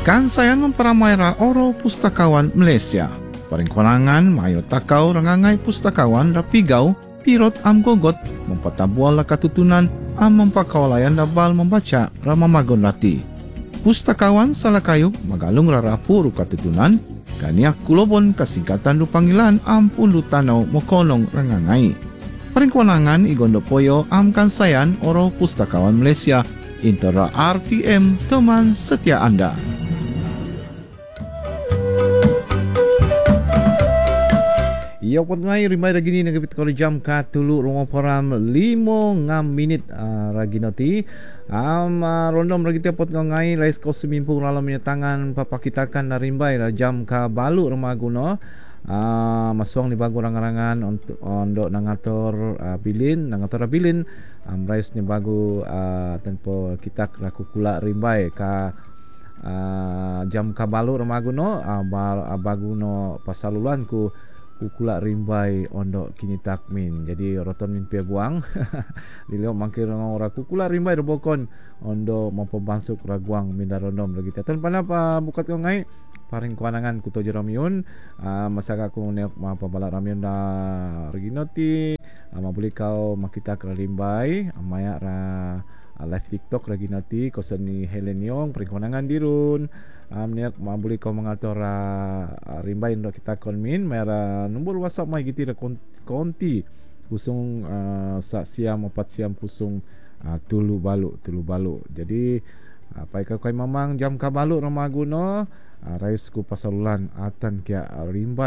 Kan sayan memperamai ra oro pustakawan Malaysia. Paringkonangan mayo takau rangangai pustakawan rapigau pirot am gogot mempatabual la katutunan am mempakaulayan dabal membaca ramamagon rati. Pustakawan salakayu magalung rarapu ru katutunan kaniak kulobon kasingkatan ru panggilan am pundu tanau mokonong rangangai. Paringkonangan igondo poyo am kansayan oro pustakawan Malaysia Intera RTM teman setia Anda. Ia pot ngai rimai ragini nagapit ko jam ka tulu rungo param 5 minit raginoti rondom ragiti pot ngai lais ko sumimpu lalam tangan papakitakan na rimbai jam ka balu remaguno masuang ni bago rangarangan untuk nangator bilin rais ni bago tempo kita laku kula rimbai ka jam ka balu remaguno baguno pasaluluan ku kukula rimbai ondo kini takmin jadi roton min pia guang dilio mangkir ora kukula rimbai robokon ondo mampu masuk raguang minda rondom lagi tan panapa bukat ko ngai paring kuanangan kuto jeramiun masaka ku ne mampu balak ramiun da reginoti mabuli kau makita kra rimbai amaya ra live TikTok lagi nanti kosan ni Helen Yong perikuanangan dirun niat mabuli kau mengatur rimbai untuk kita konmin mera nombor WhatsApp mai gitu konti pusung sak siam 4 siam pusung tulu balu jadi apa ikai mamang jam ka balu ramaguno rais ku pasalulan atan kia rimbai